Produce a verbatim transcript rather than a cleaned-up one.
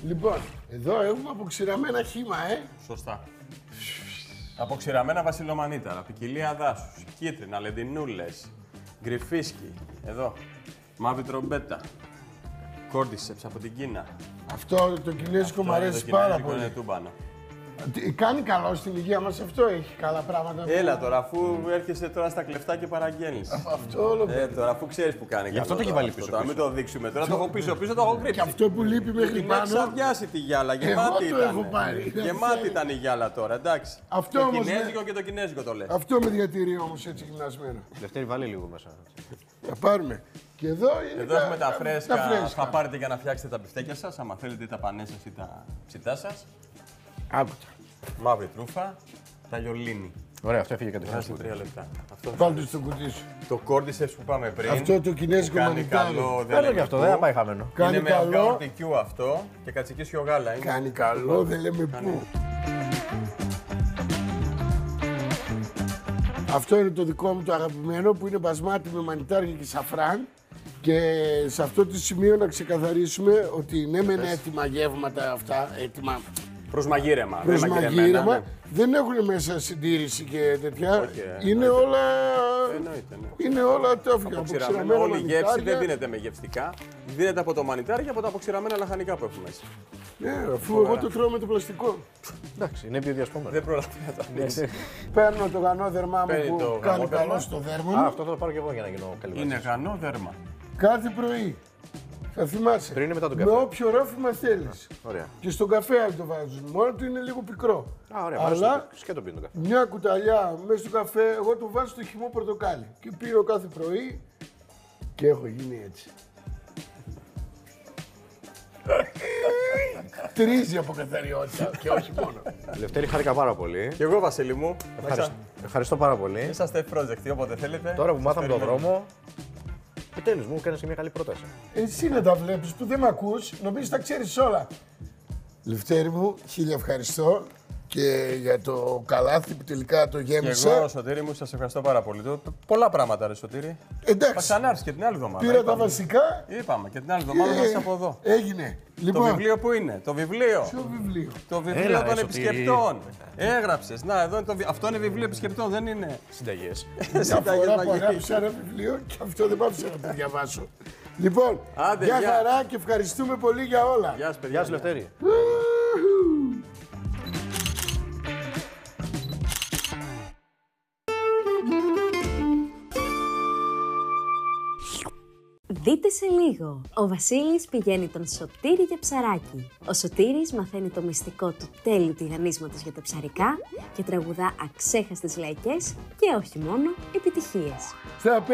Λοιπόν, εδώ έχουμε αποξηραμένα χύμα, ε. Σωστά. Αποξηραμένα βασιλομανίταρα, ποικιλία δάσους, κίτρινα, λεντινούλες, γκριφίσκι, εδώ, μαύρη τρομπέτα, κόρτισεψ από την Κίνα. Αυτό το κινέζικο μου αρέσει πάρα πολύ. Είναι τούμπανο. Κάνει καλό στην υγεία μας, αυτό έχει καλά πράγματα. Έλα τώρα, αφού έρχεσαι τώρα στα κλεφτά και παραγγέλνεις. Αυτό όλο. Ε, τώρα, αφού ξέρεις που κάνει. Γι' αυτό το έχει βάλει πίσω. Τώρα, μην το δείξουμε τώρα, το έχω πίσω, πίσω το έχω κρύψει. Και αυτό που λείπει μέχρι Την πάνω. έχει αδειάσει τη γυάλα, γεμάτη Εγώ το ήταν. έχω πάρει. Γεμάτη ήταν η γυάλα τώρα, εντάξει. Αυτό το όμως, κινέζικο ναι. και το κινέζικο το λες. Αυτό με διατηρεί όμως έτσι γυμνασμένο. Λευτέρη, βάλε λίγο μέσα. Θα πάρουμε. Και εδώ είναι Εδώ τα, έχουμε τα φρέσκα. τα φρέσκα. Θα πάρετε για να φτιάξετε τα μπιφτέκια σας, άμα θέλετε ή τα πανέ σας ή τα ψητά σας. Άκουτα. Μαύρη τρούφα, τα γιολίνι. Ωραία, αυτό έφυγε κατευθείαν. Βάζετε τρία λεπτά. Αυτό Βάλτε στο κουτί σου. το κόρτισεψ που πάμε πριν. Αυτό το κινέζικο κάνει μανιτάρι. καλό, δεν Θέλω λέμε και αυτό, πού. δεν θα πάει χαμένο. Κάνει Είναι με καλό. αυγαορτικιού αυτό και κατσικίσιο γάλα. Είναι. Κάνει καλό, δεν λέμε πού. Αυτό είναι το δικό μου το αγαπημένο που είναι μπασμάτι με μανιτάρια και σαφράν. Και σε αυτό το σημείο να ξεκαθαρίσουμε ότι ναι μεν έτοιμα γεύματα αυτά, έτοιμα Προς μαγείρεμα. προς δεν μαγειρεμένα, μαγείρεμα, ναι. δεν έχουν μέσα συντήρηση και τέτοια. Όχι, ε, είναι εννοείται. όλα... Εννοείται, ναι. Είναι όλα τόφικα, Αποξηραμένα, όλη η γεύση δεν δίνεται με γευστικά. Δίνεται από το μανιτάρι και από τα αποξηραμένα λαχανικά που έχουμε μέσα. Ναι, αφού εγώ το τρώω με το πλαστικό. Εντάξει, είναι βιοδιασπόμενο. Δεν προλαβαίνει να τα δείξει. Παίρνω το γανόδερμά μου Παίρνει που το κάνει γανόδερμα. καλό στο δέρμα Α, μου. αυτό θα το πάρω και εγώ για να γίνω καλή. Είναι γανό δέρμα. Κάθε πρωί. Θα θυμάσαι. Πριν ή μετά τον Με καφέ. όποιο ρόφημα θέλεις. Ωραία. Και στον καφέ αν το βάζουν. Μόνο του είναι λίγο πικρό. Α, ωραία. Αλλά Αλλά σκέτο πίνω το καφέ. μια κουταλιά μέσα στο καφέ, εγώ το βάζω στο χυμό πορτοκάλι. Και πίνω κάθε πρωί και έχω γίνει έτσι. Τρίζει από καθαριότητα και όχι μόνο. Λευτέρη, χάρηκα πάρα πολύ. Και εγώ, Βασίλη μου. Ευχαριστώ, ευχαριστώ πάρα πολύ. Είσαστε project, όποτε θέλετε. Τώρα που μάθαμε τον περιμένω. δρόμο, επιτέλους μου έκανες και μια καλή πρόταση. Εσύ να τα βλέπεις που δεν με ακούς, νομίζεις τα ξέρεις όλα. Λευτέρη μου, χίλια ευχαριστώ και για το καλάθι που τελικά το Και γέμισα. εγώ, Σωτήρη μου, σας ευχαριστώ πάρα πολύ. Το- Πολλά πράγματα, ρε Σωτήρη. Θα Εντάξει, ξανάρθεις και την άλλη εβδομάδα. πήρα τα είπαμε. βασικά. Είπαμε και την άλλη εβδομάδα θα είσαι από εδώ. Έγινε. Το Λοιπόν, βιβλίο που είναι, το βιβλίο. ποιο βιβλίο. Το βιβλίο Έλα, των ρε, Σωτήρη. επισκεπτών. Έγραψες. Να, εδώ είναι το, βι- αυτό είναι βιβλίο επισκεπτών, δεν είναι. Συνταγές. Μια Συνταγές φορά που μαγειρικής. αγάπησα ένα βιβλίο και αυτό δεν πάψα να το διαβάσω. Λοιπόν, Άντε, γεια γεια. χαρά και ευχαριστούμε πολύ για όλα. Γεια σας, παιδιά. Γεια σου, Λευτέρη. Δείτε σε λίγο. Ο Βασίλης πηγαίνει τον Σωτήρη για ψαράκι. Ο Σωτήρης μαθαίνει το μυστικό του τέλειου τηγανίσματος για τα ψαρικά και τραγουδά αξέχαστες λαϊκές και όχι μόνο επιτυχίες. Στα